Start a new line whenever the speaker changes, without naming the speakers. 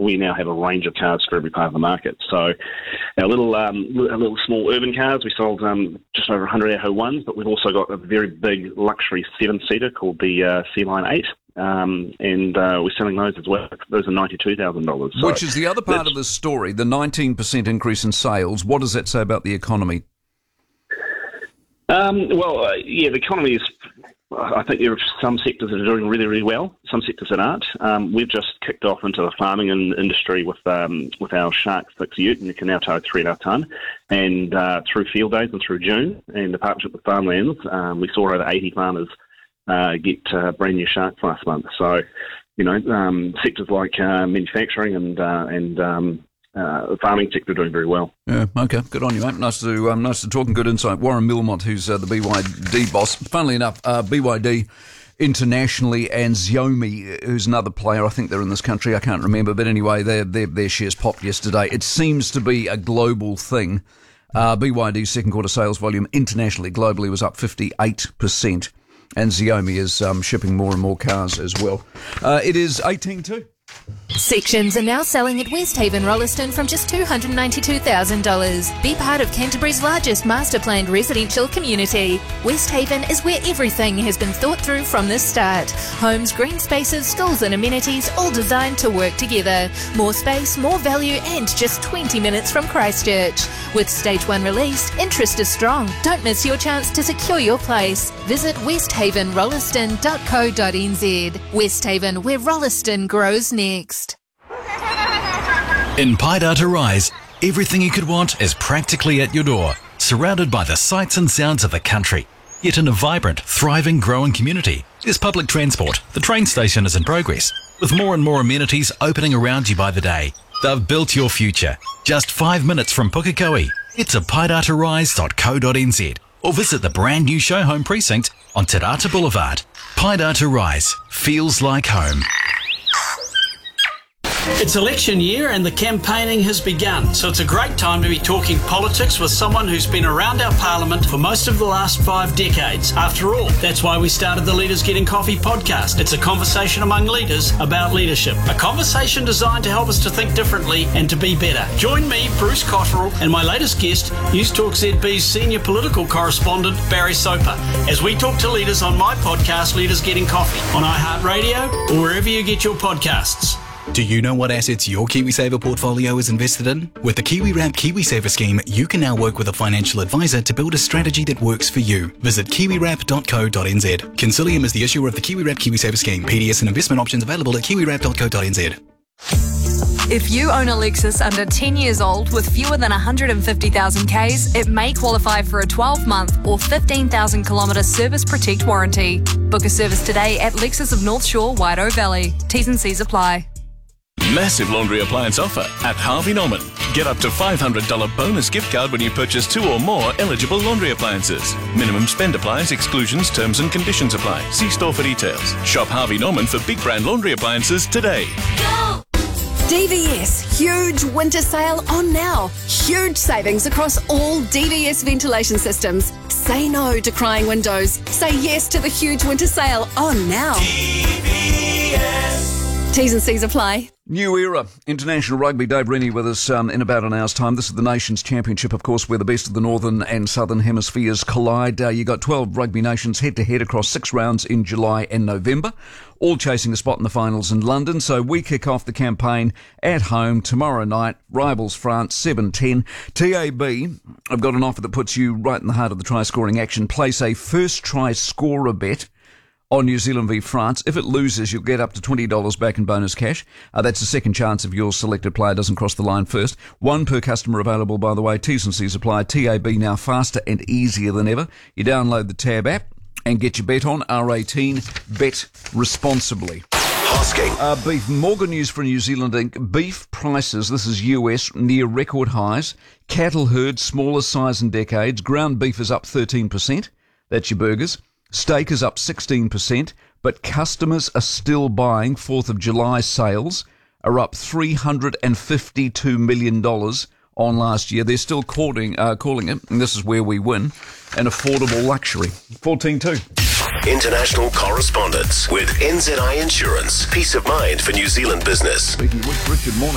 we now have a range of cars for every part of the market. So our little small urban cars, we sold just over 100 Aho 1s, but we've also got a very big luxury 7-seater called the C-Line 8. And we're selling those as well. Those are $92,000. So
which is the other part of the story, the 19% increase in sales. What does that say about the economy?
The economy is... I think there are some sectors that are doing really, really well, some sectors that aren't. We've just kicked off into the farming industry with our Shark 6 ute, and you can now tow 3.5 tonne. And through field days and through June, and the partnership with Farmlands, we saw over 80 farmers get brand new Sharks last month. So, sectors like manufacturing and the farming sector are doing very well.
Yeah, okay, good on you, mate. Nice to talk and good insight. Warren Milmont, who's the BYD boss. Funnily enough, BYD internationally and Xiaomi, who's another player, I think they're in this country, I can't remember, but anyway, their shares popped yesterday. It seems to be a global thing. BYD's second quarter sales volume internationally, globally, was up 58%, and Xiaomi is shipping more and more cars as well. It is 18.2.
Sections are now selling at Westhaven Rolleston from just $292,000. Be part of Canterbury's largest master planned residential community. Westhaven is where everything has been thought through from the start. Homes, green spaces, schools and amenities, all designed to work together. More space, more value, and just 20 minutes from Christchurch. With Stage 1 released, interest is strong. Don't miss your chance to secure your place. Visit westhavenrolleston.co.nz. Westhaven, where Rolleston grows next.
In Paidata Rise, everything you could want is practically at your door, surrounded by the sights and sounds of the country. Yet in a vibrant, thriving, growing community, there's public transport. The train station is in progress, with more and more amenities opening around you by the day. They've built your future. Just 5 minutes from Pukekohe. It's a paidatarise.co.nz or visit the brand new show home precinct on Te Rata Boulevard. Paidata Rise feels like home.
It's election year and the campaigning has begun, so it's a great time to be talking politics with someone who's been around our parliament for most of the last 5 decades. After all, that's why we started the Leaders Getting Coffee podcast. It's a conversation among leaders about leadership, a conversation designed to help us to think differently and to be better. Join me, Bruce Cotterill, and my latest guest, News Talk ZB's senior political correspondent, Barry Soper, as we talk to leaders on my podcast, Leaders Getting Coffee, on iHeartRadio or wherever you get your podcasts.
Do you know what assets your KiwiSaver portfolio is invested in? With the KiwiWrap KiwiSaver scheme, you can now work with a financial advisor to build a strategy that works for you. Visit kiwiwrap.co.nz. Consilium is the issuer of the KiwiWrap KiwiSaver scheme. PDS and investment options available at kiwiwrap.co.nz.
If you own a Lexus under 10 years old with fewer than 150,000 Ks, it may qualify for a 12-month or 15,000 kilometre Service Protect warranty. Book a service today at Lexus of North Shore, Wairoa Valley. T's and C's apply.
Massive laundry appliance offer at Harvey Norman. Get up to $500 bonus gift card when you purchase 2 or more eligible laundry appliances. Minimum spend applies, exclusions, terms and conditions apply. See store for details. Shop Harvey Norman for big brand laundry appliances today.
Go! DVS, huge winter sale on now. Huge savings across all DVS ventilation systems. Say no to crying windows. Say yes to the huge winter sale on now. DVS. T's and C's apply.
New era. International Rugby. Dave Rennie with us in about an hour's time. This is the Nations Championship, of course, where the best of the Northern and Southern Hemispheres collide. You got 12 rugby nations head-to-head across 6 rounds in July and November, all chasing a spot in the finals in London. So we kick off the campaign at home tomorrow night. Rivals France, 7:10. TAB, I've got an offer that puts you right in the heart of the try-scoring action. Place a first try-scorer bet on New Zealand v France. If it loses, you'll get up to $20 back in bonus cash. That's a second chance if your selected player doesn't cross the line first. 1 per customer available, by the way. T's and C's apply. TAB now faster and easier than ever. You download the Tab app and get your bet on. R18. Bet responsibly. Beef. More good news for New Zealand Inc. Beef prices, this is US, near record highs. Cattle herd, smallest size in decades. Ground beef is up 13%. That's your burgers. Steak is up 16%, but customers are still buying. 4th of July sales are up $352 million on last year. They're still calling it, and this is where we win, an affordable luxury. 14.2.
International correspondence with NZI Insurance. Peace of mind for New Zealand business.
Speaking with Richard Morning.